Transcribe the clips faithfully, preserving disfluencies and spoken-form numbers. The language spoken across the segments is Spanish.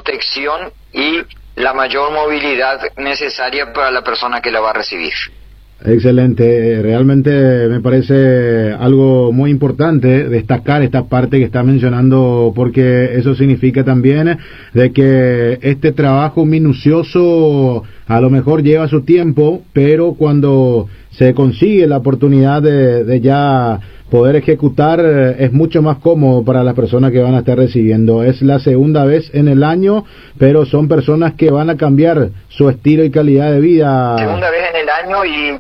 protección y la mayor movilidad necesaria para la persona que la va a recibir. Excelente, realmente me parece algo muy importante destacar esta parte que está mencionando, porque eso significa también de que este trabajo minucioso a lo mejor lleva su tiempo, pero cuando se consigue la oportunidad de, de ya poder ejecutar, es mucho más cómodo para las personas que van a estar recibiendo. Es la segunda vez en el año, pero son personas que van a cambiar su estilo y calidad de vida. Segunda vez en el año y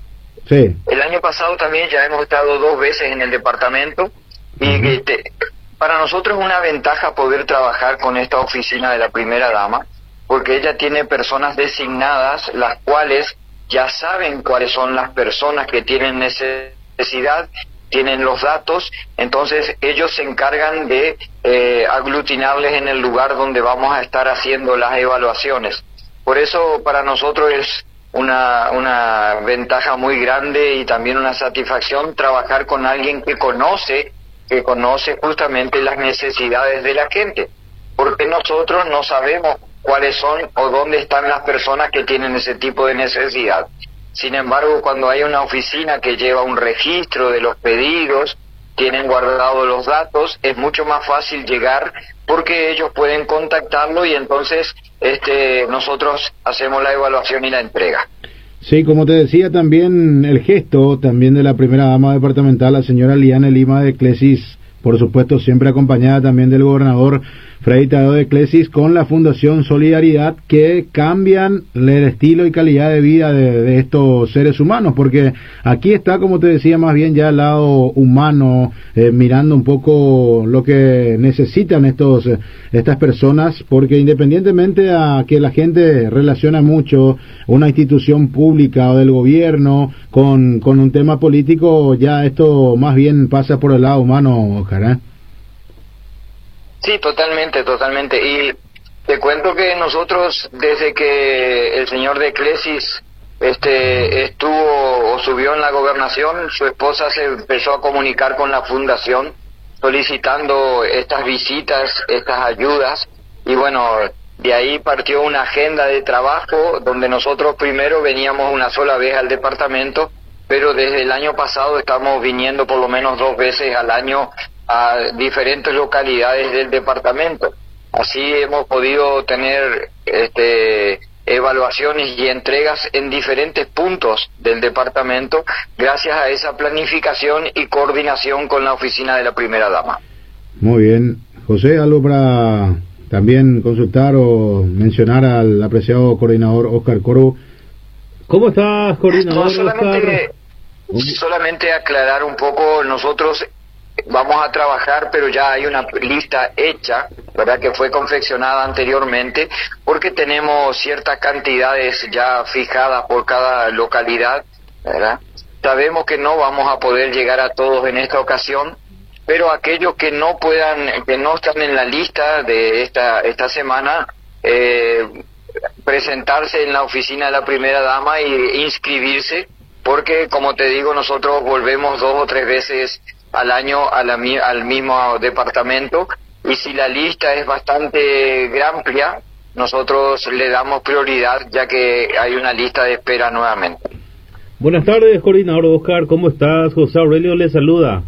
sí. El año pasado también ya hemos estado dos veces en el departamento y uh-huh. este, para nosotros es una ventaja poder trabajar con esta oficina de la primera dama, porque ella tiene personas designadas, las cuales ya saben cuáles son las personas que tienen necesidad, tienen los datos, entonces ellos se encargan de eh, aglutinarles en el lugar donde vamos a estar haciendo las evaluaciones. Por eso para nosotros es una una ventaja muy grande y también una satisfacción trabajar con alguien que conoce, que conoce justamente las necesidades de la gente, porque nosotros no sabemos cuáles son o dónde están las personas que tienen ese tipo de necesidad. Sin embargo, cuando hay una oficina que lleva un registro de los pedidos, tienen guardados los datos, es mucho más fácil llegar porque ellos pueden contactarlo y entonces este nosotros hacemos la evaluación y la entrega. Sí, como te decía, también el gesto también de la primera dama departamental, la señora Liana Lima de Clesis, por supuesto siempre acompañada también del gobernador Freddy Tadeo de Clesis, con la Fundación Solidaridad, que cambian el estilo y calidad de vida de, de estos seres humanos, porque aquí está, como te decía, más bien ya el lado humano, eh, mirando un poco lo que necesitan estos estas personas, porque independientemente a que la gente relaciona mucho una institución pública o del gobierno con, con un tema político, ya esto más bien pasa por el lado humano, Oscar, ¿eh? Sí, totalmente, totalmente. Y te cuento que nosotros, desde que el señor de Clesis este, estuvo o subió en la gobernación, su esposa se empezó a comunicar con la fundación solicitando estas visitas, estas ayudas, y bueno, de ahí partió una agenda de trabajo donde nosotros primero veníamos una sola vez al departamento, pero desde el año pasado estamos viniendo por lo menos dos veces al año a diferentes localidades del departamento. Así hemos podido tener este evaluaciones y entregas en diferentes puntos del departamento gracias a esa planificación y coordinación con la oficina de la primera dama. Muy bien. José, ¿algo para también consultar o mencionar al apreciado coordinador Oscar Corvo? ¿Cómo estás, coordinador? No, solamente, solamente aclarar un poco, nosotros vamos a trabajar, pero ya hay una lista hecha, ¿verdad?, que fue confeccionada anteriormente, porque tenemos ciertas cantidades ya fijadas por cada localidad, ¿verdad? Sabemos que no vamos a poder llegar a todos en esta ocasión, pero aquellos que no puedan, que no están en la lista de esta esta semana, eh, presentarse en la oficina de la primera dama e inscribirse, porque como te digo, nosotros volvemos dos o tres veces al año a la, al mismo departamento, y si la lista es bastante amplia, nosotros le damos prioridad ya que hay una lista de espera nuevamente. Buenas tardes, coordinador Oscar, ¿cómo estás? José Aurelio le saluda.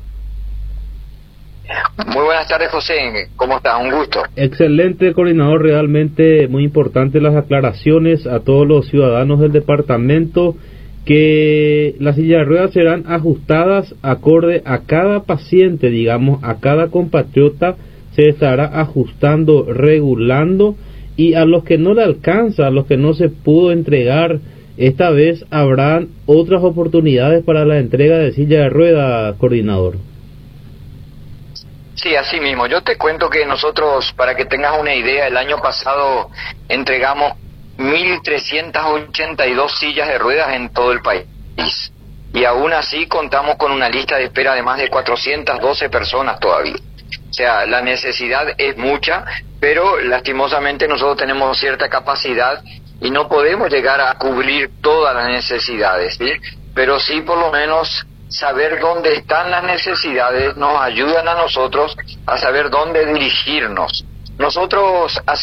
Muy buenas tardes, José, ¿cómo estás? Un gusto. Excelente, coordinador, realmente muy importante las aclaraciones a todos los ciudadanos del departamento, que las sillas de ruedas serán ajustadas acorde a cada paciente, digamos, a cada compatriota se estará ajustando, regulando, y a los que no le alcanza, a los que no se pudo entregar, esta vez habrán otras oportunidades para la entrega de silla de ruedas, coordinador. Sí, así mismo. Yo te cuento que nosotros, para que tengas una idea, el año pasado entregamos mil trescientas ochenta y dos sillas de ruedas en todo el país, y aún así contamos con una lista de espera de más de cuatrocientas doce personas todavía. O sea, la necesidad es mucha, pero lastimosamente nosotros tenemos cierta capacidad y no podemos llegar a cubrir todas las necesidades, ¿sí? Pero sí, por lo menos, saber dónde están las necesidades nos ayudan a nosotros a saber dónde dirigirnos. Nosotros